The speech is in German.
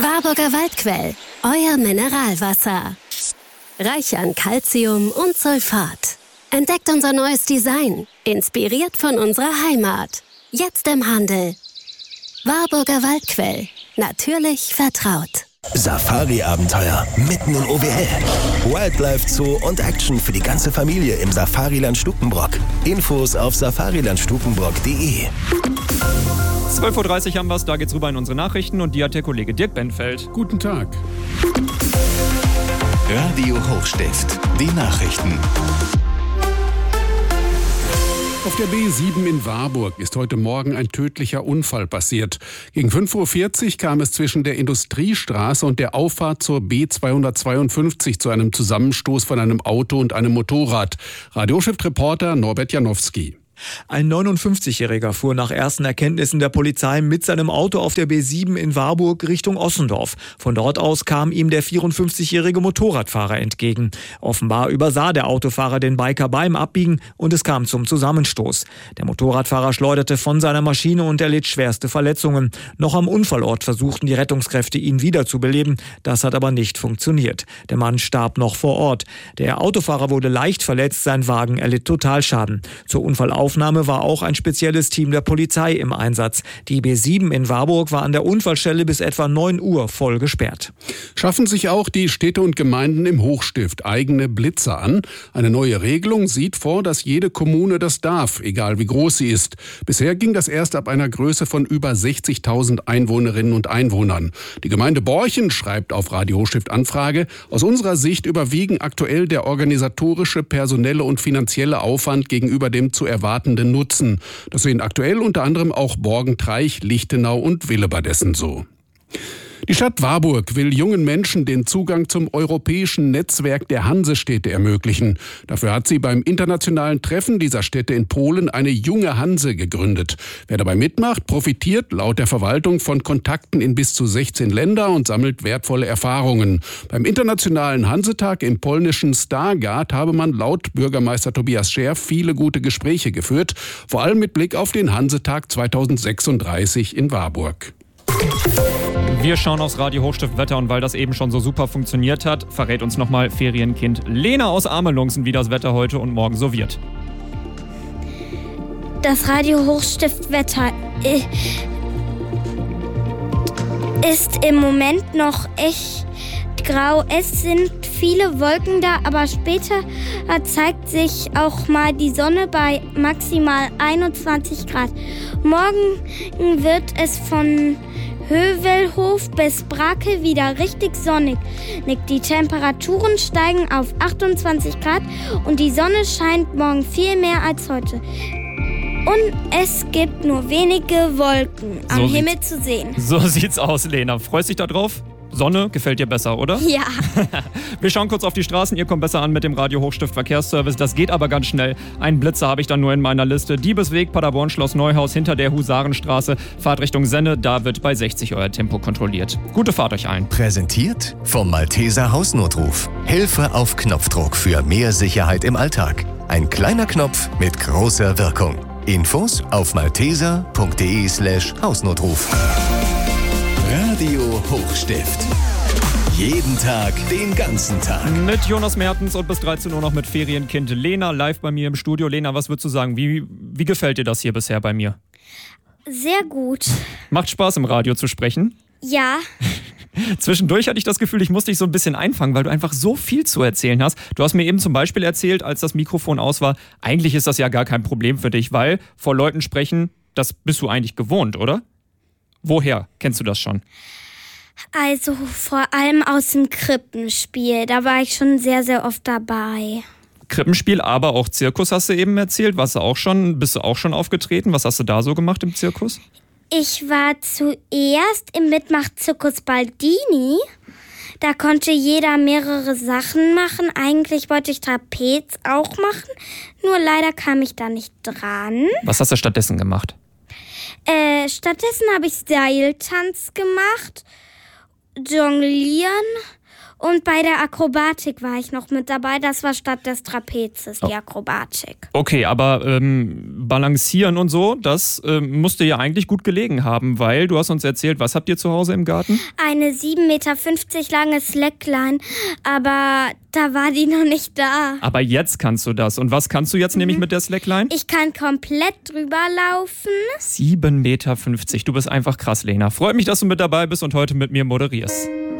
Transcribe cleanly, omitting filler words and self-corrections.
Warburger Waldquell, euer Mineralwasser. Reich an Calcium und Sulfat. Entdeckt unser neues Design, inspiriert von unserer Heimat. Jetzt im Handel. Warburger Waldquell, natürlich vertraut. Safari-Abenteuer mitten in OWL. Wildlife Zoo und Action für die ganze Familie im Safariland Stukenbrock. Infos auf safarilandstukenbrock.de. 12.30 Uhr haben wir es, da geht's rüber in unsere Nachrichten und die hat der Kollege Dirk Benfeld. Guten Tag. Radio Hochstift, die Nachrichten. Auf der B7 in Warburg ist heute Morgen ein tödlicher Unfall passiert. Gegen 5.40 Uhr kam es zwischen der Industriestraße und der Auffahrt zur B252 zu einem Zusammenstoß von einem Auto und einem Motorrad. Radiochef-Reporter Norbert Janowski. Ein 59-Jähriger fuhr nach ersten Erkenntnissen der Polizei mit seinem Auto auf der B7 in Warburg Richtung Ossendorf. Von dort aus kam ihm der 54-jährige Motorradfahrer entgegen. Offenbar übersah der Autofahrer den Biker beim Abbiegen und es kam zum Zusammenstoß. Der Motorradfahrer schleuderte von seiner Maschine und erlitt schwerste Verletzungen. Noch am Unfallort versuchten die Rettungskräfte, ihn wiederzubeleben. Das hat aber nicht funktioniert. Der Mann starb noch vor Ort. Der Autofahrer wurde leicht verletzt, sein Wagen erlitt Totalschaden. Zur Unfallaufnahme war auch ein spezielles Team der Polizei im Einsatz. Die B7 in Warburg war an der Unfallstelle bis etwa 9 Uhr voll gesperrt. Schaffen sich auch die Städte und Gemeinden im Hochstift eigene Blitzer an? Eine neue Regelung sieht vor, dass jede Kommune das darf, egal wie groß sie ist. Bisher ging das erst ab einer Größe von über 60.000 Einwohnerinnen und Einwohnern. Die Gemeinde Borchen schreibt auf Radio Hochstift Anfrage: Aus unserer Sicht überwiegen aktuell der organisatorische, personelle und finanzielle Aufwand gegenüber dem zu erwartenden Nutzen. Das sehen aktuell unter anderem auch Borgentreich, Lichtenau und Willebadessen so. Die Stadt Warburg will jungen Menschen den Zugang zum europäischen Netzwerk der Hansestädte ermöglichen. Dafür hat sie beim internationalen Treffen dieser Städte in Polen eine junge Hanse gegründet. Wer dabei mitmacht, profitiert laut der Verwaltung von Kontakten in bis zu 16 Länder und sammelt wertvolle Erfahrungen. Beim internationalen Hansetag im polnischen Stargard habe man laut Bürgermeister Tobias Scherf viele gute Gespräche geführt, vor allem mit Blick auf den Hansetag 2036 in Warburg. Wir schauen aufs Radio Hochstift Wetter und weil das eben schon so super funktioniert hat, verrät uns nochmal Ferienkind Lena aus Amelungsen, wie das Wetter heute und morgen so wird. Das Radio Hochstift Wetter ist im Moment noch echt grau. Es sind viele Wolken da, aber später zeigt sich auch mal die Sonne bei maximal 21 Grad. Morgen wird es von Hövelhof bis Brake wieder richtig sonnig. Die Temperaturen steigen auf 28 Grad und die Sonne scheint morgen viel mehr als heute. Und es gibt nur wenige Wolken am Himmel zu sehen. So sieht's aus, Lena. Freust dich da drauf? Sonne gefällt dir besser, oder? Ja. Wir schauen kurz auf die Straßen. Ihr kommt besser an mit dem Radio Hochstift Verkehrsservice. Das geht aber ganz schnell. Einen Blitzer habe ich dann nur in meiner Liste. Diebesweg, Paderborn, Schloss Neuhaus, hinter der Husarenstraße. Fahrt Richtung Senne, da wird bei 60 euer Tempo kontrolliert. Gute Fahrt euch allen. Präsentiert vom Malteser Hausnotruf. Hilfe auf Knopfdruck für mehr Sicherheit im Alltag. Ein kleiner Knopf mit großer Wirkung. Infos auf malteser.de/Hausnotruf. Radio Hochstift. Jeden Tag, den ganzen Tag. Mit Jonas Mertens und bis 13 Uhr noch mit Ferienkind Lena live bei mir im Studio. Lena, was würdest du sagen? Wie gefällt dir das hier bisher bei mir? Sehr gut. Macht Spaß im Radio zu sprechen? Ja. Zwischendurch hatte ich das Gefühl, ich musste dich so ein bisschen einfangen, weil du einfach so viel zu erzählen hast. Du hast mir eben zum Beispiel erzählt, als das Mikrofon aus war, eigentlich ist das ja gar kein Problem für dich, weil vor Leuten sprechen, das bist du eigentlich gewohnt, oder? Woher kennst du das schon? Also vor allem aus dem Krippenspiel. Da war ich schon sehr, sehr oft dabei. Krippenspiel, aber auch Zirkus hast du eben erzählt. Bist du auch schon aufgetreten? Was hast du da so gemacht im Zirkus? Ich war zuerst im Mitmachzirkus Baldini. Da konnte jeder mehrere Sachen machen. Eigentlich wollte ich Trapez auch machen. Nur leider kam ich da nicht dran. Was hast du stattdessen gemacht? Stattdessen habe ich Seiltanz gemacht, Jonglieren Und bei der Akrobatik war ich noch mit dabei. Das war statt des Trapezes, die Akrobatik. Okay, aber balancieren und so, das musste ja eigentlich gut gelegen haben, weil du hast uns erzählt, was habt ihr zu Hause im Garten? Eine 7,50 Meter lange Slackline, aber da war die noch nicht da. Aber jetzt kannst du das. Und was kannst du jetzt nämlich mit der Slackline? Ich kann komplett drüber laufen. 7,50 Meter. Du bist einfach krass, Lena. Freut mich, dass du mit dabei bist und heute mit mir moderierst.